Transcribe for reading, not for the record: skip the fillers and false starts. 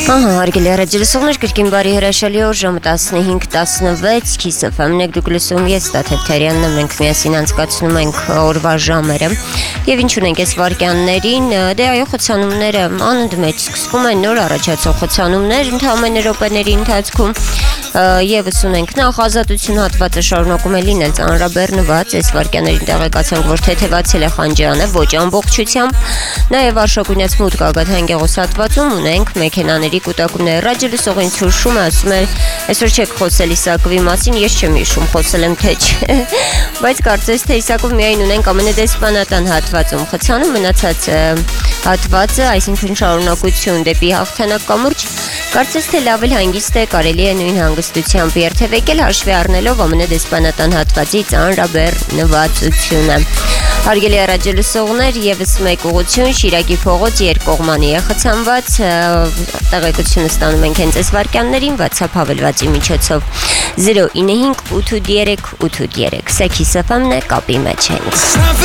Հարգելի ռադիոլսողներ, կրկին բարի հրաշալի օր, ժամը 15:16, Kiss FM-ն եք դուք լսում, ես Տաթևթերյանն եմ, մենք միասին անցկացնում ենք օրվա ժամերը եւ ինչ ունենք այս վարքյաններին, դե այո, խոցանումները անընդմեջ սկսվում են, նոր առաջացող խոցանումներ ընդհանուր րոպեների ընթացքում Եվս ունենք նախ ազատություն հատվածը շարունակում է լինել ծանրաբեռնված, այս վարքյաններին տեղեկացանք, որ թեթևացել է Խանջյանը, ոչ ամբողջությամբ, նաև Արշակունյաց մուտք Ագաթյան Գեղոս հատվածում ունենք մեքենաների կուտակումներ, ռադիոլսողին ցույցում է, ասում է, այսօր չեք խոսել Իսակովի մասին, ես չեմ հիշում, խոսել եմ թե չէ, բայց կարծես թե Իսակով միայն ունենք ամենադեսպանատան հատվածում խցանում, մնացած հատվածը, այսինքն շարունակություն դեպի հաղթանակ կամուրջ, կարծես թե լավ էլ հանգիստ է, կարելի է նույն հանգստությամբ երթևեկել հաշվի առնելով ամենադեսպանատան հատվածի ծանրաբեռնվածությունը։ Հարգելի ռադիոլսողներ, եւս մեկ ուղղություն Շիրակի փողոց երկկողմանի է խցանված, տեղեկությունը ստանում ենք հենց այս վարքյաններին WhatsApp հավելվածի միջոցով 095 883 883 Kiss FM-ն է կապի մեջ ենք։